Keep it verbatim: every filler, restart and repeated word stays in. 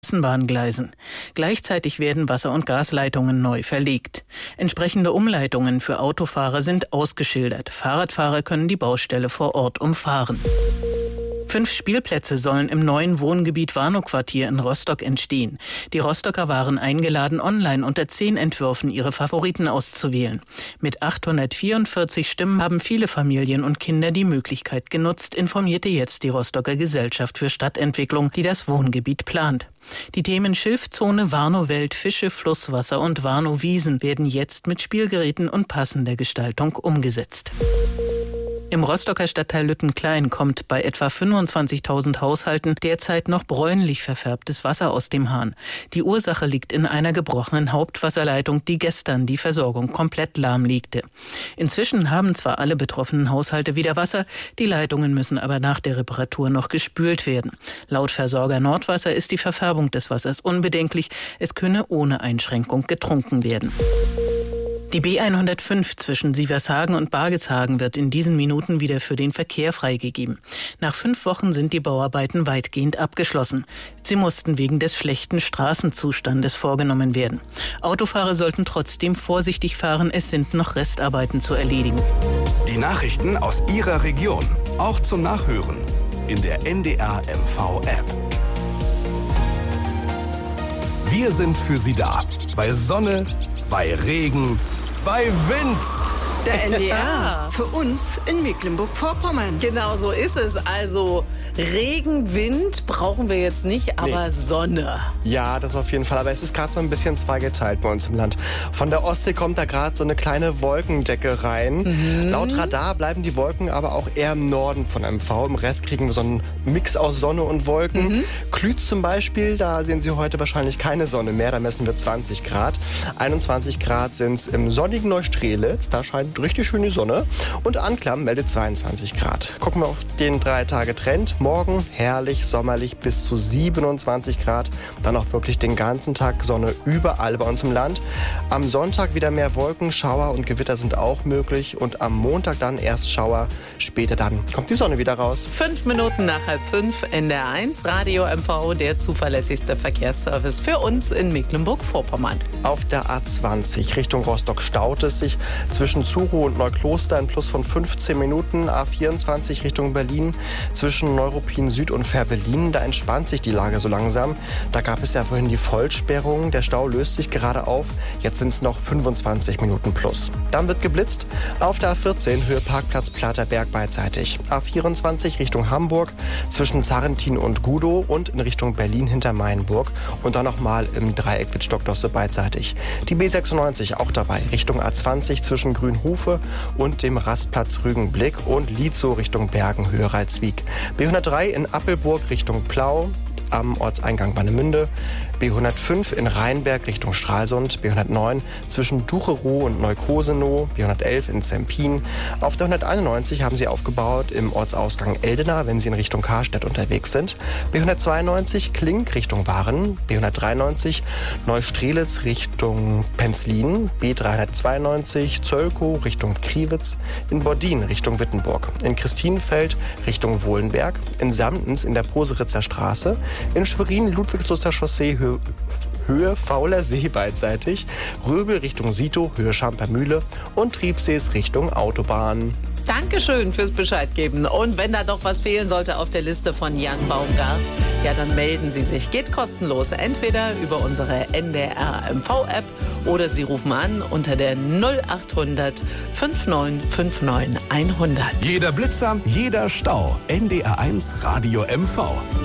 Straßenbahngleisen. Gleichzeitig werden Wasser- und Gasleitungen neu verlegt. Entsprechende Umleitungen für Autofahrer sind ausgeschildert. Fahrradfahrer können die Baustelle vor Ort umfahren. Fünf Spielplätze sollen im neuen Wohngebiet Warnow-Quartier in Rostock entstehen. Die Rostocker waren eingeladen, online unter zehn Entwürfen ihre Favoriten auszuwählen. Mit achthundertvierundvierzig Stimmen haben viele Familien und Kinder die Möglichkeit genutzt, informierte jetzt die Rostocker Gesellschaft für Stadtentwicklung, die das Wohngebiet plant. Die Themen Schilfzone, Warnow-Welt, Fische, Flusswasser und Warnow-Wiesen werden jetzt mit Spielgeräten und passender Gestaltung umgesetzt. Im Rostocker Stadtteil Lüttenklein kommt bei etwa fünfundzwanzigtausend Haushalten derzeit noch bräunlich verfärbtes Wasser aus dem Hahn. Die Ursache liegt in einer gebrochenen Hauptwasserleitung, die gestern die Versorgung komplett lahmlegte. Inzwischen haben zwar alle betroffenen Haushalte wieder Wasser, die Leitungen müssen aber nach der Reparatur noch gespült werden. Laut Versorger Nordwasser ist die Verfärbung des Wassers unbedenklich. Es könne ohne Einschränkung getrunken werden. Die B hundertfünf zwischen Sievershagen und Bargeshagen wird in diesen Minuten wieder für den Verkehr freigegeben. Nach fünf Wochen sind die Bauarbeiten weitgehend abgeschlossen. Sie mussten wegen des schlechten Straßenzustandes vorgenommen werden. Autofahrer sollten trotzdem vorsichtig fahren, es sind noch Restarbeiten zu erledigen. Die Nachrichten aus Ihrer Region, auch zum Nachhören in der N D R M V-App. Wir sind für Sie da. Bei Sonne, bei Regen, bei Wind. Der N D R. Für uns in Mecklenburg-Vorpommern. Genau so ist es. Also Regen, Wind brauchen wir jetzt nicht, aber nee. Sonne. Ja, das auf jeden Fall. Aber es ist gerade so ein bisschen zweigeteilt bei uns im Land. Von der Ostsee kommt da gerade so eine kleine Wolkendecke rein. Mhm. Laut Radar bleiben die Wolken aber auch eher im Norden von M V. Im Rest kriegen wir so einen Mix aus Sonne und Wolken. Mhm. Klütz zum Beispiel, da sehen Sie heute wahrscheinlich keine Sonne mehr. Da messen wir zwanzig Grad. einundzwanzig Grad sind es im sonnigen Neustrelitz. Da scheint richtig schön die Sonne. Und Anklam meldet zweiundzwanzig Grad. Gucken wir auf den drei Tage Trend. Morgen herrlich, sommerlich bis zu siebenundzwanzig Grad. Dann auch wirklich den ganzen Tag Sonne überall bei uns im Land. Am Sonntag wieder mehr Wolken, Schauer und Gewitter sind auch möglich. Und am Montag dann erst Schauer, später dann kommt die Sonne wieder raus. Fünf Minuten nach halb fünf, N D R eins, Radio M V, der zuverlässigste Verkehrsservice für uns in Mecklenburg-Vorpommern. Auf der A zwanzig Richtung Rostock staut es sich zwischen Zuro und Neukloster ein Plus von fünfzehn Minuten. A vierundzwanzig Richtung Berlin zwischen Neuruppin Süd und Fährberlin. Da entspannt sich die Lage so langsam. Da gab es ja vorhin die Vollsperrung. Der Stau löst sich gerade auf. Jetzt sind es noch fünfundzwanzig Minuten plus. Dann wird geblitzt auf der A vierzehn Höhe Parkplatz Platerberg beidseitig. A vierundzwanzig Richtung Hamburg zwischen Zarrentin und Gudow und in Richtung Berlin hinter Mainburg. Und dann nochmal im Dreieck Wittstock-Dosse beidseitig. Die B sechsundneunzig auch dabei Richtung A zwanzig zwischen Grünhofe und dem Rastplatz Rügenblick und Lietzow Richtung Bergen Höhe Ralswiek. B hundertdrei in Appelburg Richtung Plau am Ortseingang Warnemünde. B hundertfünf in Rheinberg Richtung Stralsund. B hundertneun zwischen Ducherow und Neukosenow. B hundertelf in Zempin. Auf der hunderteinundneunzig haben sie aufgebaut im Ortsausgang Eldena, wenn sie in Richtung Karstedt unterwegs sind. B hundertzweiundneunzig Klink Richtung Waren. B hundertdreiundneunzig Neustrelitz Richtung Penzlin. B dreihundertzweiundneunzig Zölkow Richtung Kriwitz. In Bordin Richtung Wittenburg. In Christinenfeld Richtung Wohlenberg. In Samtens in der Poseritzer Straße. In Schwerin Ludwigsluster Chaussee Höhe, Höhe Fauler See beidseitig, Röbel Richtung Sito, Höhe Schampermühle und Triebsees Richtung Autobahn. Dankeschön fürs Bescheid geben. Und wenn da doch was fehlen sollte auf der Liste von Jan Baumgart, ja, dann melden Sie sich. Geht kostenlos. Entweder über unsere N D R M V-App oder Sie rufen an unter der null achthundert neunundfünfzig neunundfünfzig hundert. Jeder Blitzer, jeder Stau. N D R eins Radio M V.